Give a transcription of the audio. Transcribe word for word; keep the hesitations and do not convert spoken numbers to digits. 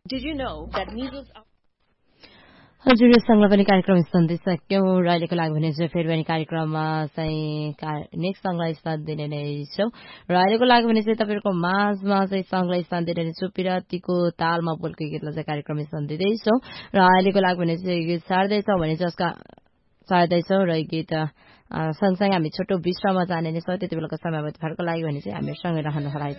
Did you know that measles are हजुर सँगै पनि कार्यक्रम सुन्दै सक्यौं र अहिलेको लागि भने चाहिँ फेरि पनि कार्यक्रममा चाहिँ नेक्स्ट सङ्गलाई स्थान दिने नै छौं र अहिलेको लागि भने चाहिँ तपाईँको माझमा चाहिँ सङ्गलाई स्थान दिने नै छु पिरातीको तालमा बोलको गीतलाई चाहिँ कार्यक्रम स्थान दिँदैछौं र अहिलेको लागि भने चाहिँ गीत सार्दैछौँ भने जसका सार्दैछौँ र गीत सँगसँगै हामी छोटो विश्राममा जाने नै छौँ त्यति बेलाको समयमा तपाईँहरूको लागि भने चाहिँ हामीसँगै रहनुहोला